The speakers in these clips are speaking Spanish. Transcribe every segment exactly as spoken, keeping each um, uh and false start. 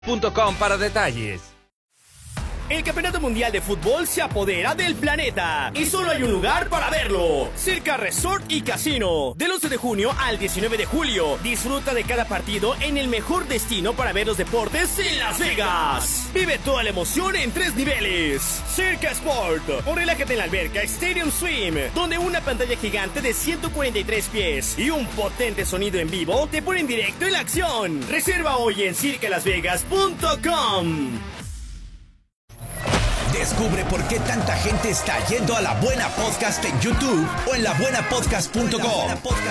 punto com para detalles. El Campeonato Mundial de Fútbol se apodera del planeta y solo hay un lugar para verlo: Circa Resort y Casino. Del once de junio al diecinueve de julio, disfruta de cada partido en el mejor destino para ver los deportes en Las Vegas. Vive toda la emoción en tres niveles: Circa Sport, o relájate en la alberca Stadium Swim, donde una pantalla gigante de ciento cuarenta y tres pies y un potente sonido en vivo te ponen directo en la acción. Reserva hoy en circa las vegas punto com. Descubre por qué tanta gente está yendo a La Buena Podcast en YouTube o en la buena podcast punto com.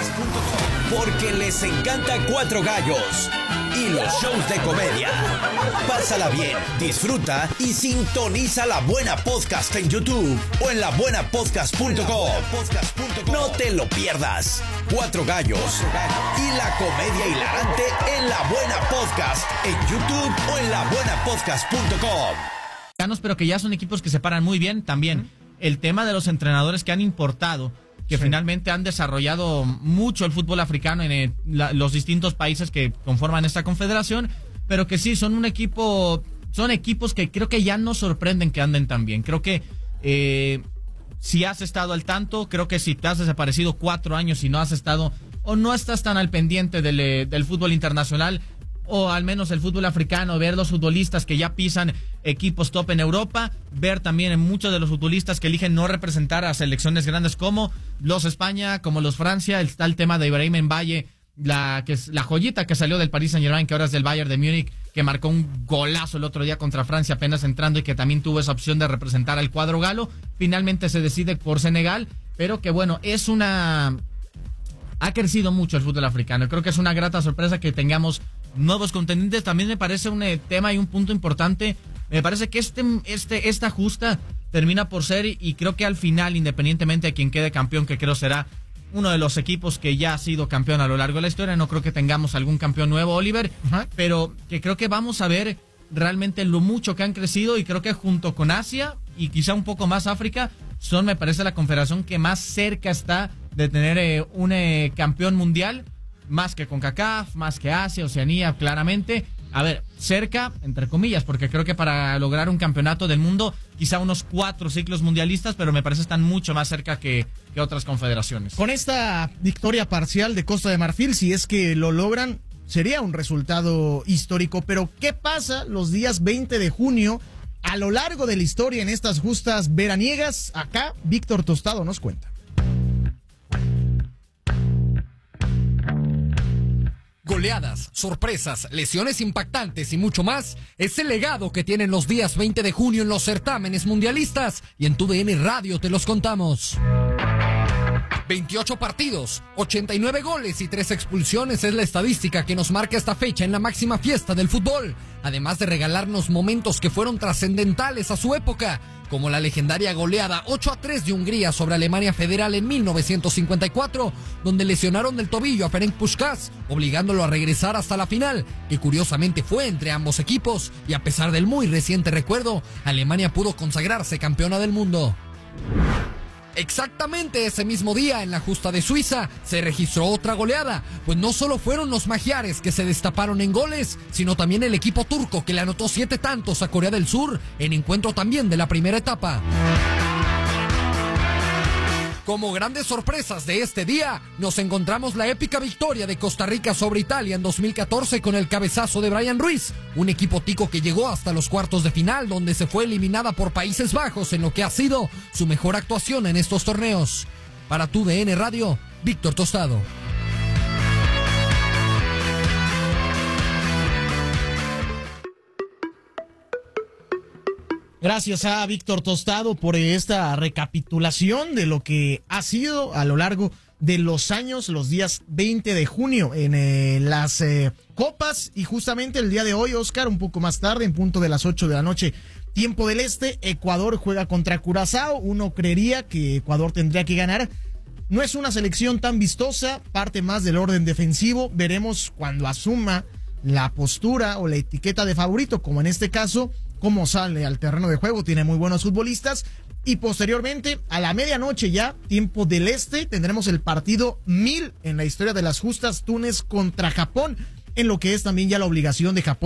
Porque les encanta Cuatro Gallos y los shows de comedia. Pásala bien, disfruta y sintoniza La Buena Podcast en YouTube o en la buena podcast punto com. No te lo pierdas. Cuatro Gallos y la comedia hilarante en La Buena Podcast en YouTube o en la buena podcast punto com. Pero que ya son equipos que se paran muy bien también. Uh-huh. El tema de los entrenadores que han importado, que sí. finalmente han desarrollado mucho el fútbol africano en el, la, los distintos países que conforman esta confederación, pero que sí, son un equipo, son equipos que creo que ya no sorprenden que anden tan bien. Creo que eh, si has estado al tanto, creo que si te has desaparecido cuatro años y no has estado, o no estás tan al pendiente del, del fútbol internacional, o al menos el fútbol africano, ver los futbolistas que ya pisan equipos top en Europa, ver también en muchos de los futbolistas que eligen no representar a selecciones grandes como los España, como los Francia. Está el tema de Ibrahim Mbaye, la que es la joyita que salió del Paris Saint-Germain, que ahora es del Bayern de Múnich, que marcó un golazo el otro día contra Francia apenas entrando y que también tuvo esa opción de representar al cuadro galo. Finalmente se decide por Senegal, pero que bueno, es una... ha crecido mucho el fútbol africano. Creo que es una grata sorpresa que tengamos nuevos contendientes. También me parece un eh, tema y un punto importante. Me parece que este, este, esta justa termina por ser, y, y creo que al final, independientemente de quien quede campeón, que creo será uno de los equipos que ya ha sido campeón a lo largo de la historia, no creo que tengamos algún campeón nuevo, Oliver, uh-huh. pero que creo que vamos a ver realmente lo mucho que han crecido, y creo que junto con Asia y quizá un poco más África, son, me parece, la confederación que más cerca está de tener eh, un eh, campeón mundial, más que CONCACAF, más que Asia, Oceanía, claramente. A ver, cerca, entre comillas, porque creo que para lograr un campeonato del mundo, quizá unos cuatro ciclos mundialistas, pero me parece están mucho más cerca que, que otras confederaciones. Con esta victoria parcial de Costa de Marfil, si es que lo logran, sería un resultado histórico. Pero ¿qué pasa los días veinte de junio a lo largo de la historia en estas justas veraniegas? Acá Víctor Tostado nos cuenta. Goleadas, sorpresas, lesiones impactantes y mucho más es el legado que tienen los días veinte de junio en los certámenes mundialistas, y en TUDN Radio te los contamos. veintiocho partidos, ochenta y nueve goles y tres expulsiones es la estadística que nos marca esta fecha en la máxima fiesta del fútbol, además de regalarnos momentos que fueron trascendentales a su época, como la legendaria goleada ocho a tres de Hungría sobre Alemania Federal en mil novecientos cincuenta y cuatro, donde lesionaron del tobillo a Ferenc Puskás, obligándolo a regresar hasta la final, que curiosamente fue entre ambos equipos, y a pesar del muy reciente recuerdo, Alemania pudo consagrarse campeona del mundo. Exactamente ese mismo día, en la justa de Suiza, se registró otra goleada, pues no solo fueron los magiares que se destaparon en goles, sino también el equipo turco que le anotó siete tantos a Corea del Sur, en encuentro también de la primera etapa. Como grandes sorpresas de este día, nos encontramos la épica victoria de Costa Rica sobre Italia en dos mil catorce con el cabezazo de Brian Ruiz, un equipo tico que llegó hasta los cuartos de final, donde se fue eliminada por Países Bajos en lo que ha sido su mejor actuación en estos torneos. Para TUDN Radio, Víctor Tostado. Gracias a Víctor Tostado por esta recapitulación de lo que ha sido a lo largo de los años, los días veinte de junio en eh, las eh, copas. Y justamente el día de hoy, Oscar, un poco más tarde, en punto de las ocho de la noche, tiempo del este, Ecuador juega contra Curazao. Uno creería que Ecuador tendría que ganar. No es una selección tan vistosa, parte más del orden defensivo. Veremos cuando asuma la postura o la etiqueta de favorito, como en este caso, cómo sale al terreno de juego. Tiene muy buenos futbolistas. Y posteriormente, a la medianoche ya, tiempo del este, tendremos el partido mil en la historia de las justas, Túnez contra Japón, en lo que es también ya la obligación de Japón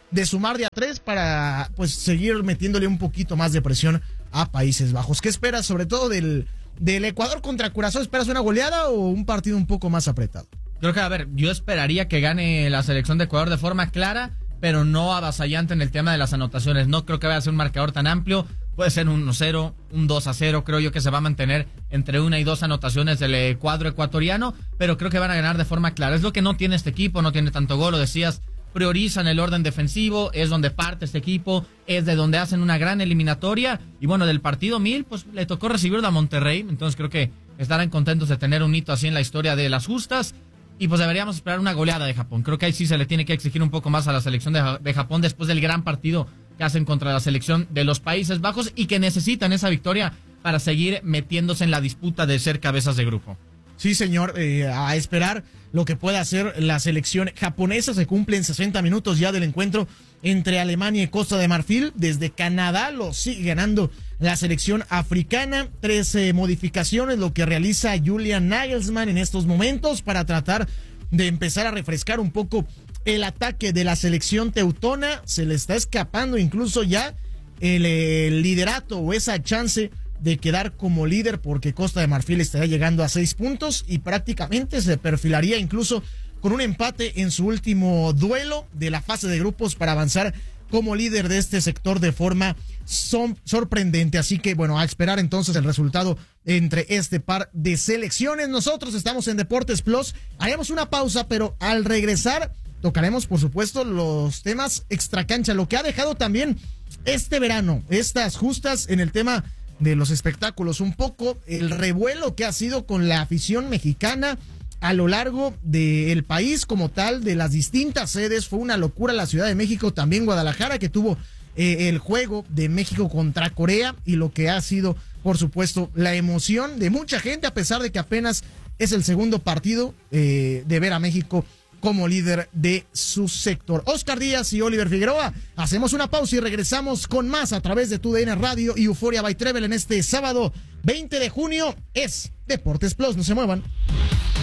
de sumar de a tres para pues seguir metiéndole un poquito más de presión a Países Bajos. ¿Qué esperas sobre todo del, del Ecuador contra Curazao? ¿Esperas una goleada o un partido un poco más apretado? Creo que, a ver, yo esperaría que gane la selección de Ecuador de forma clara, pero no avasallante en el tema de las anotaciones. No creo que vaya a ser un marcador tan amplio. Puede ser un uno cero, un dos a cero. Creo yo que se va a mantener entre una y dos anotaciones del cuadro ecuatoriano, pero creo que van a ganar de forma clara. Es lo que no tiene este equipo, no tiene tanto gol, lo decías. Priorizan el orden defensivo, es donde parte este equipo, es de donde hacen una gran eliminatoria. Y bueno, del partido mil, pues le tocó recibirlo a Monterrey. Entonces creo que estarán contentos de tener un hito así en la historia de las justas. Y pues deberíamos esperar una goleada de Japón. Creo que ahí sí se le tiene que exigir un poco más a la selección de, de Japón después del gran partido que hacen contra la selección de los Países Bajos y que necesitan esa victoria para seguir metiéndose en la disputa de ser cabezas de grupo. Sí, señor, eh, a esperar lo que pueda hacer la selección japonesa. Se cumplen sesenta minutos ya del encuentro entre Alemania y Costa de Marfil. Desde Canadá lo sigue ganando la selección africana. Trece modificaciones lo que realiza Julian Nagelsmann en estos momentos para tratar de empezar a refrescar un poco el ataque de la selección teutona. Se le está escapando incluso ya el, el liderato o esa chance de quedar como líder, porque Costa de Marfil estaría llegando a seis puntos y prácticamente se perfilaría incluso con un empate en su último duelo de la fase de grupos para avanzar como líder de este sector de forma son, sorprendente. Así que bueno, a esperar entonces el resultado entre este par de selecciones. Nosotros estamos en Deportes Plus, haremos una pausa, pero al regresar tocaremos por supuesto los temas extracancha, lo que ha dejado también este verano, estas justas en el tema de los espectáculos, un poco el revuelo que ha sido con la afición mexicana a lo largo del país como tal, de las distintas sedes. Fue una locura la Ciudad de México, también Guadalajara, que tuvo eh, el juego de México contra Corea, y lo que ha sido, por supuesto, la emoción de mucha gente, a pesar de que apenas es el segundo partido eh, de ver a México como líder de su sector. Oscar Díaz y Oliver Figueroa, hacemos una pausa y regresamos con más a través de TUDN Radio y Euforia by Trevel en este sábado veinte de junio. Es Deportes Plus, no se muevan.